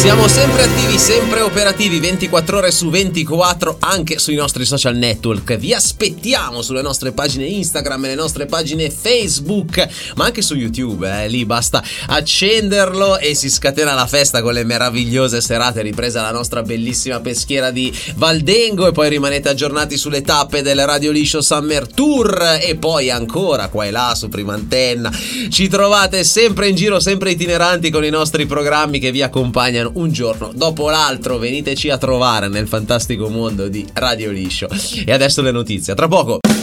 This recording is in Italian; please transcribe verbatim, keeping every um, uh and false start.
Siamo sempre attivi, sempre operativi, ventiquattro ore su ventiquattro, anche sui nostri social network. Vi aspettiamo sulle nostre pagine Instagram e le nostre pagine Facebook, ma anche su YouTube, eh. Lì basta accenderlo e si scatena la festa con le meravigliose serate, ripresa la nostra bellissima peschiera di Valdengo, e poi rimanete aggiornati sulle tappe del Radio Liscio Summer Tour, e poi ancora qua e là su Prima Antenna. Ci trovate sempre in giro, sempre itineranti con i nostri programmi che vi accompagnano un giorno dopo l'altro. Veniteci a trovare nel fantastico mondo di Radio Liscio. E adesso le notizie, a tra poco.